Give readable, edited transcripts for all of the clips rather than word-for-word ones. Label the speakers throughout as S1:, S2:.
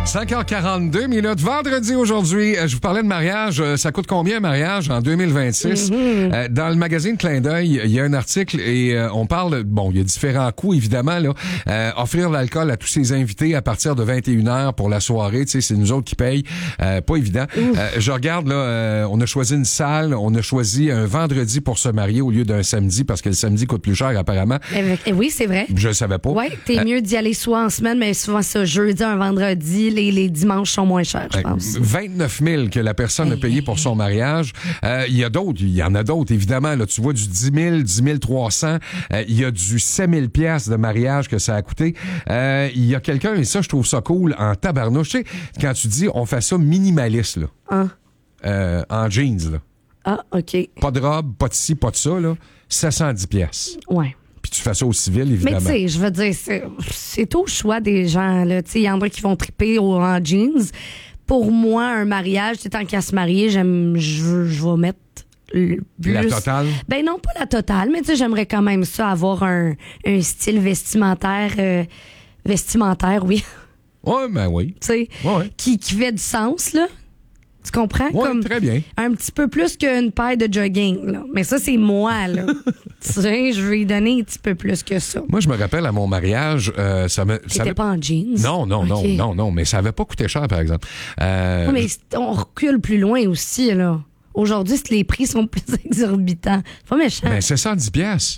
S1: 5h42 minutes. Vendredi aujourd'hui, je vous parlais de mariage. Ça coûte combien un mariage en 2026? Dans le magazine Clin d'œil, il y a un article et on parle, bon, il y a différents coûts évidemment, là. Offrir l'alcool à tous ses invités à partir de 21h pour la soirée, tu sais, c'est nous autres qui payent. Pas évident. Je regarde, là, on a choisi une salle, on a choisi un vendredi pour se marier au lieu d'un samedi parce que le samedi coûte plus cher apparemment.
S2: Oui, c'est vrai.
S1: Je le savais pas.
S2: Oui, t'es mieux d'y aller soit en semaine, mais souvent ça, jeudi, un vendredi, les dimanches sont moins chers, je pense.
S1: 29 000 que la personne a payé pour son mariage. Il y en a d'autres, évidemment. Là, tu vois du 10 000, 10 300. Il y a du 7 000 piastres de mariage que ça a coûté. Il y a quelqu'un, et ça, je trouve ça cool, en tabarnouche. Tu sais, quand tu dis, on fait ça minimaliste, là. En jeans, là.
S2: Ah, OK.
S1: Pas de robe, pas de ci, pas de ça, là. 710 piastres.
S2: Ouais.
S1: Puis tu fais ça au civil, évidemment.
S2: Mais tu sais, je veux dire, c'est au choix des gens, là. Tu sais, il y en a qui vont triper en jeans. Pour moi, un mariage, tant qu'à se marier, je vais mettre plus...
S1: La totale? Ben
S2: non, pas la totale, mais tu sais, j'aimerais quand même ça, avoir un style vestimentaire, oui.
S1: Ouais, ben oui.
S2: Tu sais, qui fait du sens, là. Tu comprends?
S1: Oui,
S2: comme
S1: très bien.
S2: Un petit peu plus qu'une paire de jogging, là. Mais ça, c'est moi, là. Tu sais, je vais lui donner un petit peu plus que ça.
S1: Moi, je me rappelle à mon mariage,
S2: T'étais pas en jeans?
S1: Non, mais ça avait pas coûté cher, par exemple.
S2: Mais on recule plus loin aussi, là. Aujourd'hui, les prix sont plus exorbitants. C'est pas méchant.
S1: Ben, c'est 110 piastres.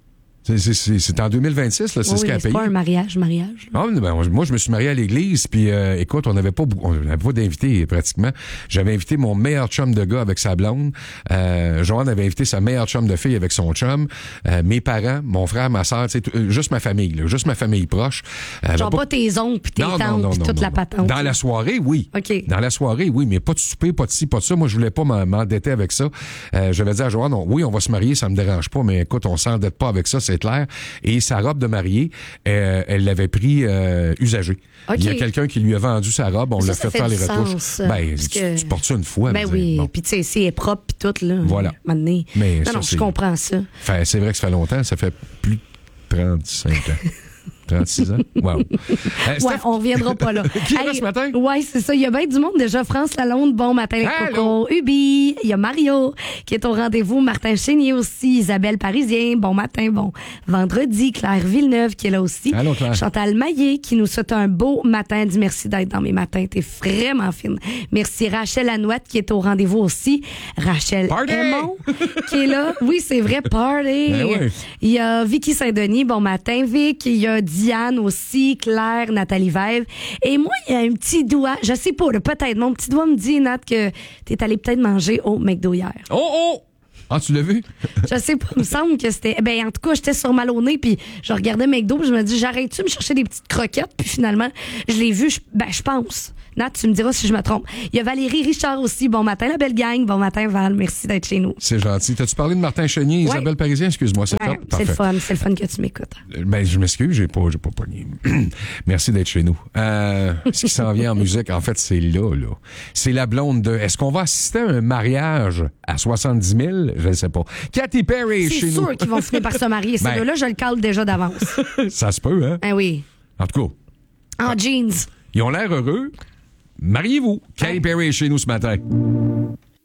S1: C'est en 2026, là, c'est ce qu'elle a payé.
S2: C'est pas un mariage.
S1: Ah, ben, moi, je me suis marié à l'église, puis écoute, on n'avait pas d'invités, pratiquement. J'avais invité mon meilleur chum de gars avec sa blonde. Joanne avait invité sa meilleure chum de fille avec son chum. Mes parents, mon frère, ma soeur, juste ma famille, là, juste ma famille proche.
S2: Genre pas tes oncles, puis tes tantes, puis toute la patente.
S1: Dans la soirée, oui.
S2: OK.
S1: Dans la soirée, oui, mais pas de souper, pas de ci, pas de ça. Moi, je voulais pas m'endetter avec ça. J'avais dit à Joanne, oui, on va se marier, ça me dérange pas, mais écoute, on s'endette pas avec ça, c'est clair. Et sa robe de mariée, elle l'avait pris usagée. Okay. Il y a quelqu'un qui lui a vendu sa robe, on l'a fait faire les retouches. Tu portes ça une fois.
S2: Ben oui, puis tu sais, c'est propre puis tout, là.
S1: Voilà.
S2: Mais non, je comprends ça.
S1: C'est vrai que ça fait longtemps, ça fait plus de 35 ans. 36 ans? Wow.
S2: On reviendra pas là.
S1: Qui est là ce matin?
S2: Ouais, c'est ça. Il y a bien du monde déjà. France Lalonde, bon matin, les cocos. Ubi, il y a Mario qui est au rendez-vous. Martin Chénier aussi. Isabelle Parisien, bon matin, bon vendredi. Claire Villeneuve qui est là aussi.
S1: Allô, Claire.
S2: Chantal Maillé qui nous souhaite un beau matin. Dit merci d'être dans mes matins. T'es vraiment fine. Merci. Rachel Anouette qui est au rendez-vous aussi. Rachel Aymon qui est là. Oui, c'est vrai, party.
S1: Ben oui.
S2: Il y a Vicky Saint-Denis, bon matin, Vic. Il y a Diane aussi, Claire, Nathalie Vève. Et moi, il y a un petit doigt, je sais pas, peut-être, mon petit doigt me dit, Nat, que t'es allé peut-être manger au McDo hier.
S1: Oh! Ah, tu l'as vu?
S2: Je sais pas, il me semble que c'était... Ben, en tout cas, j'étais sur mal au nez, puis je regardais McDo, puis je me dis, j'arrête-tu de me chercher des petites croquettes? Puis finalement, je l'ai vu, je pense. Nat, tu me diras si je me trompe. Il y a Valérie Richard aussi. Bon matin, la belle gang. Bon matin, Val. Merci d'être chez nous.
S1: C'est gentil. T'as-tu parlé de Martin Chénier, Isabelle Parisien? Excuse-moi, c'est top.
S2: C'est le fun. C'est le fun que tu m'écoutes.
S1: Ben, je m'excuse, j'ai pas pogné. Merci d'être chez nous. Ce qui s'en vient en musique, en fait, c'est là. C'est la blonde de... Est-ce qu'on va assister à un mariage à 70 000? Je ne sais pas. Katy Perry est chez nous.
S2: C'est sûr qu'ils vont finir par se marier. Ces deux-là, je le cale déjà d'avance.
S1: Ça se peut, hein?
S2: Ah oui.
S1: En tout cas.
S2: En jeans.
S1: Ils ont l'air heureux. Mariez-vous. Katy Perry est chez nous ce matin.